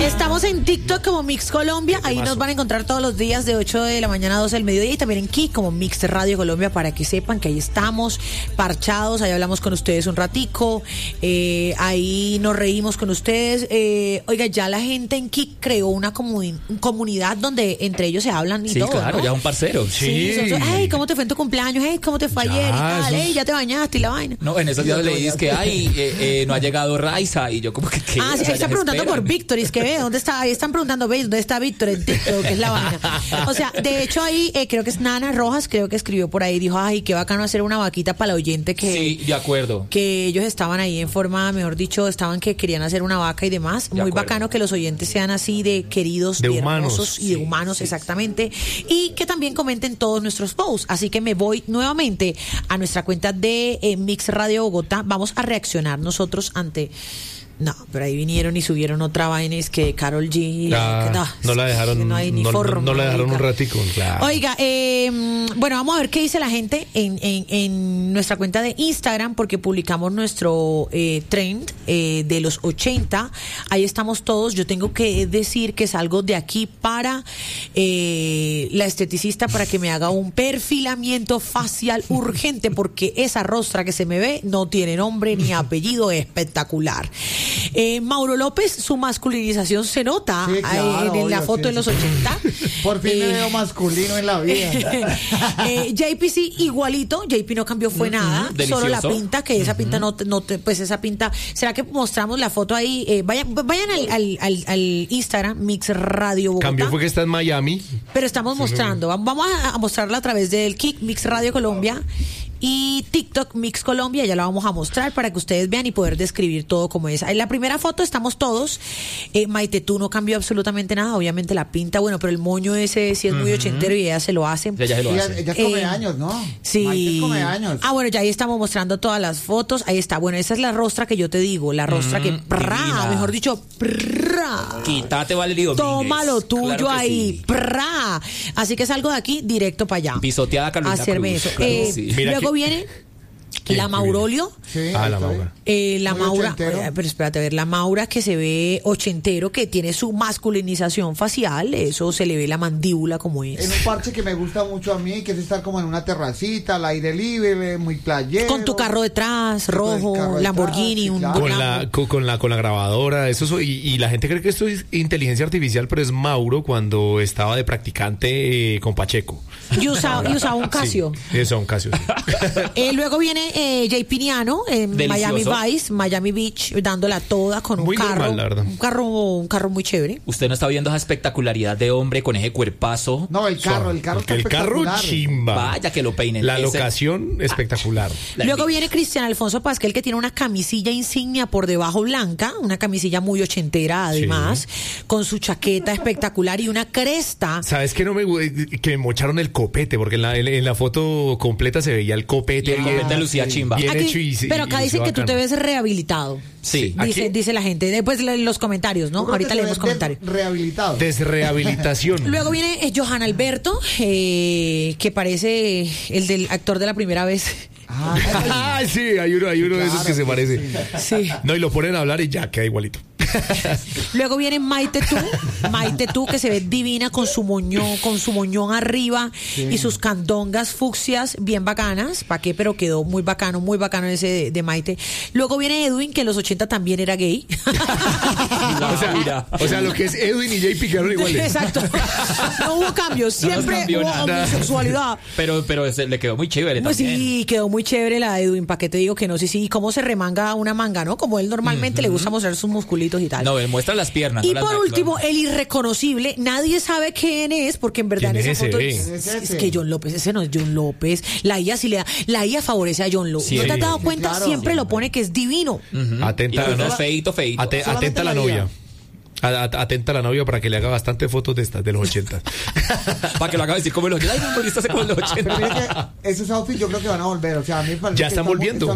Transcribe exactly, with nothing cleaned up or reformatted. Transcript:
Estamos en TikTok como Mix Colombia. Ahí nos van a encontrar todos los días de ocho de la mañana a doce del mediodía. Y también en Kik como Mix Radio Colombia, para que sepan que ahí estamos parchados. Ahí hablamos con ustedes un ratico. Eh, ahí nos reímos con ustedes. Eh, oiga, ya la gente en Kik creó una comuni- comunidad donde entre ellos se hablan y sí, todo. Sí, claro, ¿no? ya un parcero. Sí. sí son, son, ay, ¿cómo te fue en tu cumpleaños? Ay, ¿cómo te fue ya, ayer? Y tal. es... Ay, ya te bañaste y la vaina. No, en esos días le dije que ay, eh, eh, no ha llegado Raiza. Y yo como que ¿qué? Ah, sí, o sea, están preguntando esperan. por Víctor. Y es que ve, ¿dónde está? Ahí están preguntando, ¿veis? ¿Dónde está Víctor en TikTok? Que es la vaina. O sea, de hecho ahí, eh, creo que es Nana Rojas, creo que escribió por ahí, dijo, ay, qué bacano hacer una vaquita para el oyente que... Sí, de acuerdo. Que ellos estaban ahí en forma, mejor dicho, estaban que querían hacer una vaca y demás. De Muy acuerdo. bacano que los oyentes sean así de queridos, de de humanos, hermosos y de sí, humanos, sí, exactamente. Y que también comenten todos nuestros posts. Así que me voy nuevamente a nuestra cuenta de eh, Mix Radio Bogotá. Vamos a reaccionar nosotros ante... No, pero ahí vinieron y subieron otra vaina, es que Karol G. Ah, no, no la dejaron, no, hay ni no, forma, no la dejaron oiga. un ratico. Claro. Oiga, eh, bueno, vamos a ver qué dice la gente en, en, en nuestra cuenta de Instagram, porque publicamos nuestro eh, trend eh, de los ochenta. Ahí estamos todos. Yo tengo que decir que salgo de aquí para eh, la esteticista para que me haga un perfilamiento facial urgente, porque esa rostra que se me ve no tiene nombre ni apellido, espectacular. Eh, Mauro López, su masculinización se nota Sí, claro, eh, en la obvio, foto sí, de los sí. ochenta. Por fin me Eh, veo masculino en la vida. eh, J P sí, igualito. J P no cambió, fue nada. delicioso. Solo la pinta, que esa pinta no, te- no te- pues esa pinta. ¿Será que mostramos la foto ahí? Eh, vayan vayan al, al, al, al Instagram, Mix Radio Bogotá. Cambió fue que está en Miami. Pero estamos mostrando. Vam- Vamos a, a mostrarla a través del Kik, Mix Radio Colombia. Y TikTok Mix Colombia, ya la vamos a mostrar para que ustedes vean y poder describir todo como es. En la primera foto estamos todos. Eh, Maite, tú no cambió absolutamente nada, obviamente la pinta, bueno, pero el moño ese sí es muy ochentero y ella se lo hace. Ya, ya se lo Ella, hace. ella es come Eh, años, ¿no? Sí. Maite es come años. Ah, bueno, ya ahí estamos mostrando todas las fotos. Ahí está. Bueno, esa es la rostra que yo te digo. La rostra que, prra, divina. mejor dicho, prra. Quítate, Valerie Domínguez. Toma lo tuyo Claro que ahí, sí. prra. Así que salgo de aquí directo para allá. Pisoteada Carolina Hacerme Cruz, eso. claro que Eh, sí. Mira luego que- viene ¿Quién? la Maurolio. Sí, Ah, la estoy. Maura. Eh, la Muy Maura, ochentero. eh, pero espérate, a ver, la Maura que se ve ochentero, que tiene su masculinización facial, eso se le ve la mandíbula como es. En un parche que me gusta mucho a mí, que es estar como en una terracita, al aire libre, muy playero. Con tu carro detrás, con el rojo, carro detrás, Lamborghini, sí, un claro. Con Lambo. la, con, con la con la grabadora, eso so- y, y la gente cree que esto es inteligencia artificial, pero es Mauro cuando estaba de practicante eh, con Pacheco. Y usaba, y usaba un Casio. Sí, eso, un Casio. sí. Eh, luego viene eh, Jay Piniano en Delicioso. Miami Vice, Miami Beach, dándola toda con un Muy carro, normal, la verdad. un carro, un carro muy chévere. Usted no está viendo esa espectacularidad de hombre con ese cuerpazo. No, el carro, el carro está el carro espectacular. chimba. Vaya que lo peinen. La Ese- locación espectacular. La Luego envidia. viene Cristian Alfonso Pasquel, que tiene una camisilla insignia por debajo blanca, una camisilla muy ochentera además, con su chaqueta espectacular y una cresta. ¿Sabes qué no me gu- que me mocharon el copete? Porque en la, en, en la foto completa se veía el copete. Y el bien- copete lucía chimba. bien Aquí- hecho y- pero y acá lució dicen que tú te bacano. ves rehabilitado. Sí. Dice, ¿Aquí? dice la gente. Después le- los comentarios, ¿no? Yo creo Ahorita que te leemos ves comentarios. Rehabilitado. Desrehabilitación. Luego viene eh, Johan Alberto, eh, que parece el del actor de la primera vez. Ah, Ah, sí, hay uno, hay uno de esos claro, que se sí, parece. Sí. No, y lo ponen a hablar y ya queda igualito. Luego viene Maite Tú, Maite Tú, que se ve divina con su moñón, con su moñón arriba y sus candongas fucsias bien bacanas. ¿Para qué? Pero quedó muy bacano, muy bacano ese de, de Maite. Luego viene Edwin, que en los ochenta también era gay. O sea, Mira. o sea, lo que es Edwin y J P quedaron iguales. Exacto. No hubo cambios, siempre cambió hubo nada. homosexualidad. Pero, pero se- le quedó muy chévere Pues también. sí, quedó muy chévere la de Edwin. ¿Para qué te digo que no? Sí, sí. ¿Y cómo se remanga una manga, no? Como él normalmente le gusta mostrar sus musculitos y tal. No, él muestra las piernas. Y no las- por no- último, el irreconocible, nadie sabe quién es, porque en verdad en ¿Quién esa es foto ese? es, ¿Quién es es ese? que John López, ese no es John López. La I A sí le da, la I A favorece a John López. Sí, ¿No te has sí, dado sí, cuenta? claro. Siempre lo pone que es divino. Ujú. Y Atenta, los no, dos feito, feito. Ate- Solamente atenta a la la novia. vida. A- a- Atenta a la novia para que le haga bastante fotos de estas, de los ochenta. Para que lo haga decir como en los ochenta. Ay, no, pero esto hace como en los Pero ochenta. mira que esos outfits yo creo que van a volver. O sea, a mí me parece Ya que están muy- volviendo.